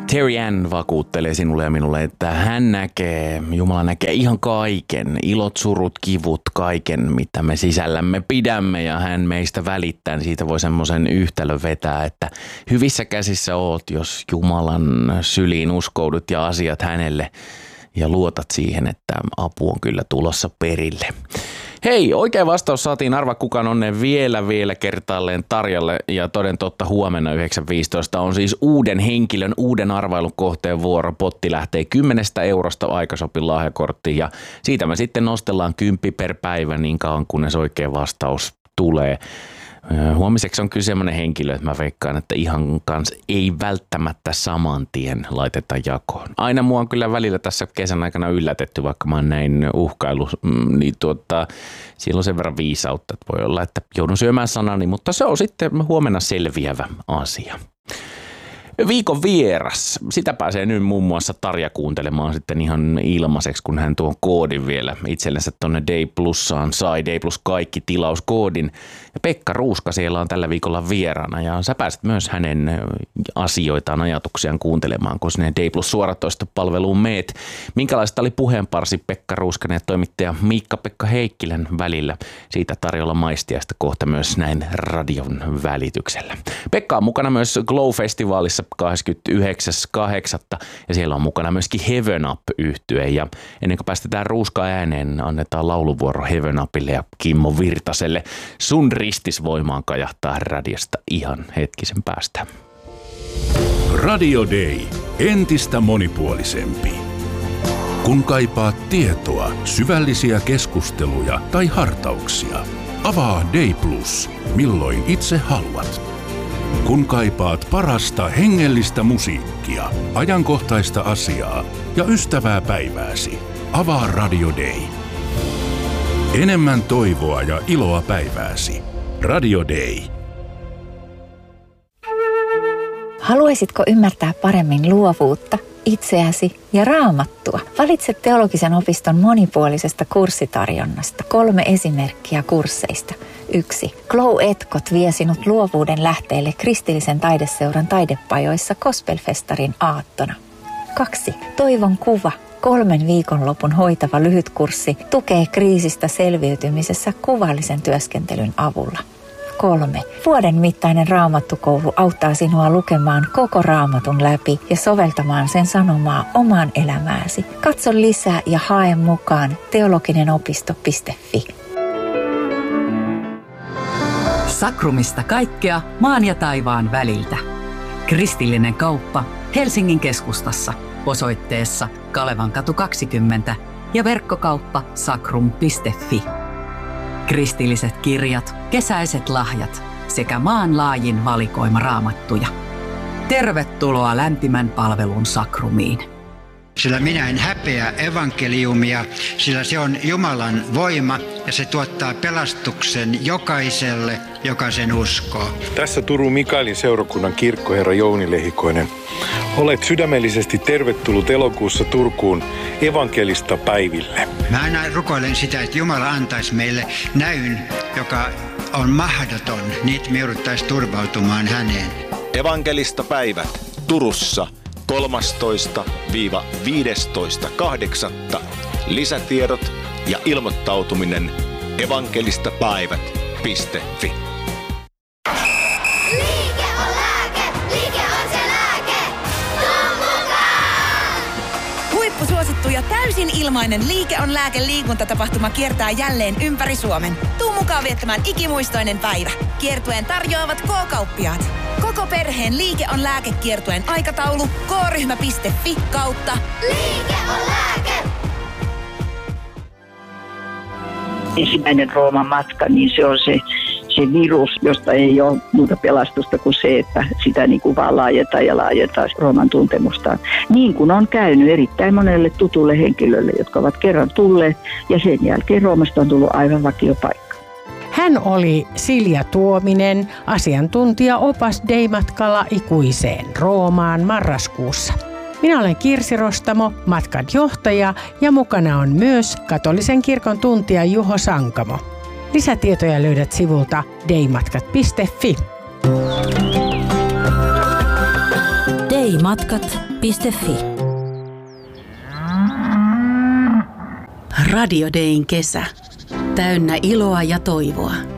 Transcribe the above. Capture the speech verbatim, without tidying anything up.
Terry Ann vakuuttelee sinulle ja minulle, että hän näkee, Jumala näkee ihan kaiken, ilot, surut, kivut, kaiken, mitä me sisällämme pidämme ja hän meistä välittää. Niin siitä voi semmoisen yhtälön vetää, että hyvissä käsissä oot, jos Jumalan syliin uskoudut ja asiat hänelle ja luotat siihen, että apu on kyllä tulossa perille. Hei, oikea vastaus saatiin Arva kukaan onneen vielä vielä kertaalleen Tarjalle ja toden totta huomenna yhdeksän viisitoista on siis uuden henkilön, uuden arvailun kohteen vuoro. Potti lähtee kymmenestä eurosta aikasopin lahjakorttiin ja siitä me sitten nostellaan kymppi per päivä niin kauan kunnes oikea vastaus tulee. Huomiseksi on kyllä semmoinen henkilö, että mä veikkaan, että ihan kans ei välttämättä saman tien laiteta jakoon. Aina mua on kyllä välillä tässä kesän aikana yllätetty, vaikka mä oon näin uhkailu, niin tuota, siellä on sen verran viisautta, että voi olla, että joudun syömään sanani, mutta se on sitten huomenna selviävä asia. Viikon vieras. Sitä pääsee nyt muun muassa Tarja kuuntelemaan sitten ihan ilmaiseksi, kun hän tuon koodin vielä itsellensä tuonne Day Plussaan sai. Day Plus kaikki tilauskoodin. Ja Pekka Ruuska siellä on tällä viikolla vieraana ja sä pääset myös hänen asioitaan, ajatuksiaan kuuntelemaan, kun sinne Day Plus suoratoistopalveluun meet. Minkälaista oli puheenparsi Pekka Ruuskanen ja toimittaja Miikka-Pekka Heikkilän välillä? Siitä tarjolla maistiaista kohta myös näin radion välityksellä. Pekka on mukana myös Glow-festivaalissa kahdeskymmenesyhdeksäs kahdeksatta ja siellä on mukana myöskin Heaven Up-yhtye ja ennen kuin päästetään Ruuska ääneen, annetaan lauluvuoro Heaven Upille ja Kimmo Virtaselle. Sun ristisvoimaan kajahtaa radiosta ihan hetkisen päästä. Radio Day. Entistä monipuolisempi. Kun kaipaat tietoa, syvällisiä keskusteluja tai hartauksia, avaa Day Plus, milloin itse haluat. Kun kaipaat parasta hengellistä musiikkia, ajankohtaista asiaa ja ystävää päivääsi, avaa Radio Day. Enemmän toivoa ja iloa päivääsi. Radio Day. Haluaisitko ymmärtää paremmin luovuutta, itseäsi ja Raamattua? Valitse Teologisen opiston monipuolisesta kurssitarjonnasta kolme esimerkkiä kursseista. yksi. Glow Etkot vie sinut luovuuden lähteelle kristillisen taideseuran taidepajoissa Gospelfestarin aattona. kaksi. Toivon kuva. Kolmen viikonlopun hoitava lyhytkurssi tukee kriisistä selviytymisessä kuvallisen työskentelyn avulla. kolme. Vuoden mittainen raamattukoulu auttaa sinua lukemaan koko raamatun läpi ja soveltamaan sen sanomaa omaan elämääsi. Katso lisää ja hae mukaan teologinen-opisto piste fi. Sakrumista kaikkea maan ja taivaan väliltä. Kristillinen kauppa Helsingin keskustassa osoitteessa Kalevankatu kaksikymmentä ja verkkokauppa sakrum piste fi. Kristilliset kirjat, kesäiset lahjat sekä maanlaajin valikoima raamattuja. Tervetuloa lämpimän palvelun Sakrumiin. Sillä minä en häpeä evankeliumia, sillä se on Jumalan voima ja se tuottaa pelastuksen jokaiselle, joka sen uskoo. Tässä Turun Mikaelin seurakunnan kirkkoherra Jouni Lehikoinen. Olet sydämellisesti tervetullut elokuussa Turkuun evankelista päiville. Mä aina rukoilen sitä, että Jumala antaisi meille näyn, joka on mahdoton, niin me jouduttaisiin turvautumaan häneen. Evankelista päivät Turussa kolmastoista viidestoista kahdeksatta Lisätiedot ja ilmoittautuminen evankelistapäivät piste fi. Liike on lääke, liike on se lääke. Tuu mukaan! Huippusuosittu ja täysin ilmainen Liike on lääke -liikuntatapahtuma kiertää jälleen ympäri Suomen. Tuu mukaan viettämään ikimuistoinen päivä. Kiertueen tarjoavat K-kauppiaat. Koko perheen Liike on lääke -kiertueen aikataulu k ryhmä piste fi kautta Liike on lääke. Ensimmäinen Rooman matka, niin se on se, se virus, josta ei ole muuta pelastusta kuin se, että sitä niin kuin vaan laajentaa ja laajentaa Rooman tuntemustaan. Niin kuin on käynyt erittäin monelle tutulle henkilölle, jotka ovat kerran tulleet ja sen jälkeen Roomasta on tullut aivan vakiopaikka. Hän oli Silja Tuominen, asiantuntija opas Day-matkalla ikuiseen Roomaan marraskuussa. Minä olen Kirsi Rostamo, matkan johtaja ja mukana on myös katolisen kirkon tuntija Juho Sankamo. Lisätietoja löydät sivulta daymatkat piste fi. Day daymatkat piste fi. Radio Dayn kesä. Täynnä iloa ja toivoa.